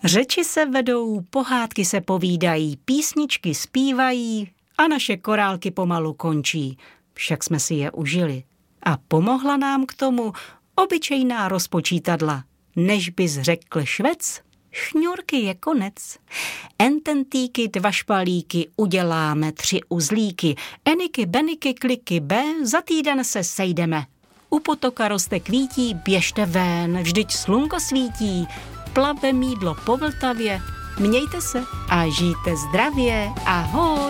Řeči se vedou, pohádky se povídají, písničky zpívají a naše korálky pomalu končí. Však jsme si je užili. A pomohla nám k tomu obyčejná rozpočítadla. Než bys řekl švec, šňůrky je konec. Ententíky, 2 špalíky, uděláme 3 uzlíky. Eniky, beniky, kliky, B, za týden se sejdeme. U potoka roste kvítí, běžte ven, vždyť slunko svítí. Plave mýdlo po Vltavě, mějte se a žijte zdravě, ahoj!